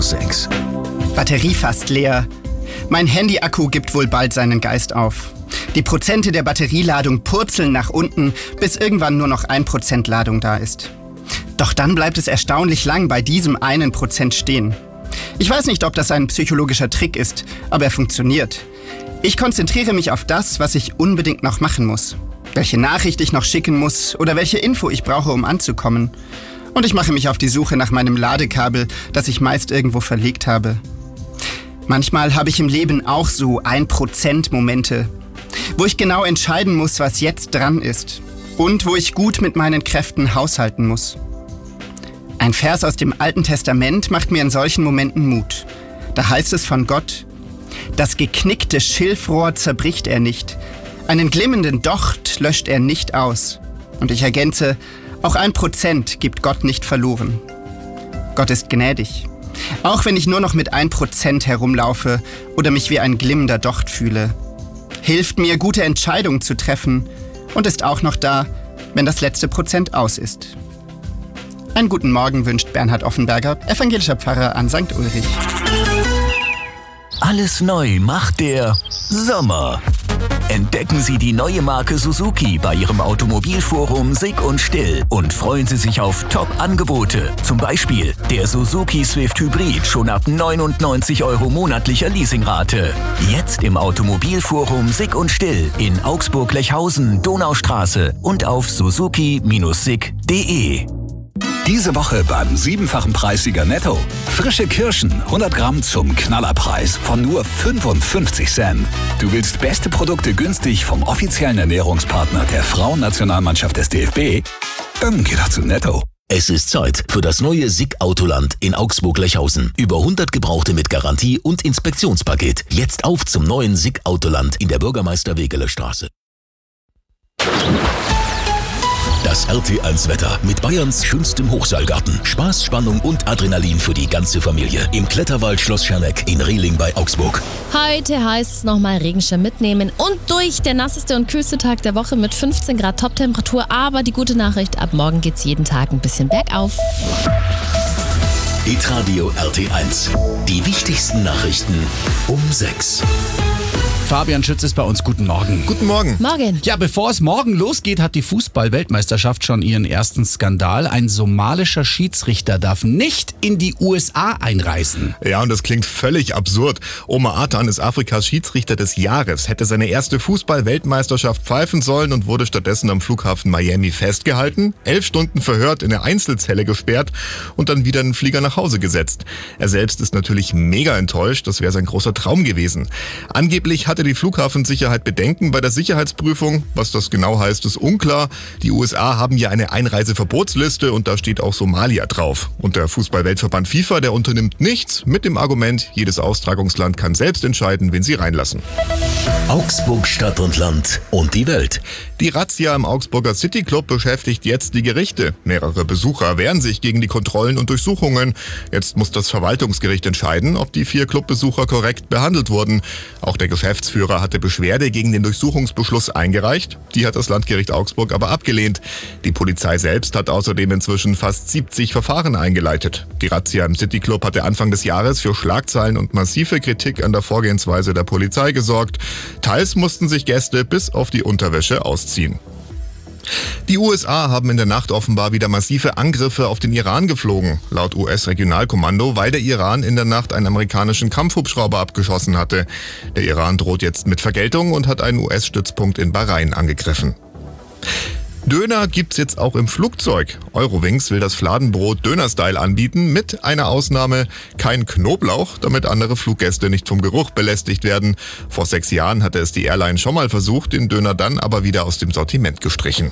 6. Batterie fast leer. Mein Handy-Akku gibt wohl bald seinen Geist auf. Die Prozente der Batterieladung purzeln nach unten, bis irgendwann nur noch 1% Ladung da ist. Doch dann bleibt es erstaunlich lang bei diesem 1% stehen. Ich weiß nicht, ob das ein psychologischer Trick ist, aber er funktioniert. Ich konzentriere mich auf das, was ich unbedingt noch machen muss. Welche Nachricht ich noch schicken muss oder welche Info ich brauche, um anzukommen. Und ich mache mich auf die Suche nach meinem Ladekabel, das ich meist irgendwo verlegt habe. Manchmal habe ich im Leben auch so 1%-Momente, wo ich genau entscheiden muss, was jetzt dran ist und wo ich gut mit meinen Kräften haushalten muss. Ein Vers aus dem Alten Testament macht mir in solchen Momenten Mut. Da heißt es von Gott: Das geknickte Schilfrohr zerbricht er nicht, einen glimmenden Docht löscht er nicht aus. Und ich ergänze, auch 1% gibt Gott nicht verloren. Gott ist gnädig. Auch wenn ich nur noch mit 1% herumlaufe oder mich wie ein glimmender Docht fühle. Hilft mir, gute Entscheidungen zu treffen und ist auch noch da, wenn das letzte Prozent aus ist. Einen guten Morgen wünscht Bernhard Offenberger, evangelischer Pfarrer an St. Ulrich. Alles neu macht der Sommer. Entdecken Sie die neue Marke Suzuki bei Ihrem Automobilforum Sick und Still und freuen Sie sich auf Top-Angebote. Zum Beispiel der Suzuki Swift Hybrid schon ab 99 € monatlicher Leasingrate. Jetzt im Automobilforum Sick und Still in Augsburg-Lechhausen, Donaustraße und auf suzuki-sick.de. Diese Woche beim 7-fachen Preissieger Netto. Frische Kirschen, 100 Gramm zum Knallerpreis von nur 55 Cent. Du willst beste Produkte günstig vom offiziellen Ernährungspartner der Frauennationalmannschaft des DFB? Dann geh doch zu Netto. Es ist Zeit für das neue SICK Autoland in Augsburg-Lechhausen. Über 100 Gebrauchte mit Garantie und Inspektionspaket. Jetzt auf zum neuen SICK Autoland in der Bürgermeister-Wegeler Straße. Das RT1-Wetter mit Bayerns schönstem Hochseilgarten. Spaß, Spannung und Adrenalin für die ganze Familie. Im Kletterwald Schloss Scherneck in Rehling bei Augsburg. Heute heißt es nochmal Regenschirm mitnehmen und durch. Der nasseste und kühlste Tag der Woche mit 15 Grad Toptemperatur. Aber die gute Nachricht, ab morgen geht's jeden Tag ein bisschen bergauf. Hitradio RT1. Die wichtigsten Nachrichten um 6. Fabian Schütz ist bei uns. Guten Morgen. Guten Morgen. Morgen. Ja, bevor es morgen losgeht, hat die Fußball-Weltmeisterschaft schon ihren ersten Skandal. Ein somalischer Schiedsrichter darf nicht in die USA einreisen. Ja, und das klingt völlig absurd. Omar Atan ist Afrikas Schiedsrichter des Jahres, hätte seine erste Fußball-Weltmeisterschaft pfeifen sollen und wurde stattdessen am Flughafen Miami festgehalten, 11 Stunden verhört, in eine Einzelzelle gesperrt und dann wieder in den Flieger nach Hause gesetzt. Er selbst ist natürlich mega enttäuscht, das wäre sein großer Traum gewesen. Angeblich hatte die Flughafensicherheit Bedenken bei der Sicherheitsprüfung. Was das genau heißt, ist unklar. Die USA haben ja eine Einreiseverbotsliste und da steht auch Somalia drauf. Und der Fußball-Weltverband FIFA, der unternimmt nichts mit dem Argument, jedes Austragungsland kann selbst entscheiden, wen sie reinlassen. Augsburg Stadt und Land und die Welt. Die Razzia im Augsburger City Club beschäftigt jetzt die Gerichte. Mehrere Besucher wehren sich gegen die Kontrollen und Durchsuchungen. Jetzt muss das Verwaltungsgericht entscheiden, ob die 4 Clubbesucher korrekt behandelt wurden. Auch der Geschäftsführer hatte Beschwerde gegen den Durchsuchungsbeschluss eingereicht. Die hat das Landgericht Augsburg aber abgelehnt. Die Polizei selbst hat außerdem inzwischen fast 70 Verfahren eingeleitet. Die Razzia im City Club hatte Anfang des Jahres für Schlagzeilen und massive Kritik an der Vorgehensweise der Polizei gesorgt. Teils mussten sich Gäste bis auf die Unterwäsche ausziehen. Die USA haben in der Nacht offenbar wieder massive Angriffe auf den Iran geflogen, laut US-Regionalkommando, weil der Iran in der Nacht einen amerikanischen Kampfhubschrauber abgeschossen hatte. Der Iran droht jetzt mit Vergeltung und hat einen US-Stützpunkt in Bahrain angegriffen. Döner gibt's jetzt auch im Flugzeug. Eurowings will das Fladenbrot Döner-Style anbieten, mit einer Ausnahme: kein Knoblauch, damit andere Fluggäste nicht vom Geruch belästigt werden. Vor 6 Jahren hatte es die Airline schon mal versucht, den Döner dann aber wieder aus dem Sortiment gestrichen.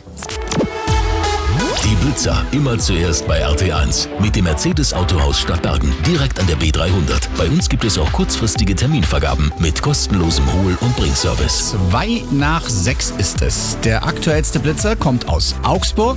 Die Blitzer immer zuerst bei RT1 mit dem Mercedes Autohaus Stadtbergen, direkt an der B300. Bei uns gibt es auch kurzfristige Terminvergaben mit kostenlosem Hol- und Bringservice. 2 nach 6 ist es. Der aktuellste Blitzer kommt aus Augsburg.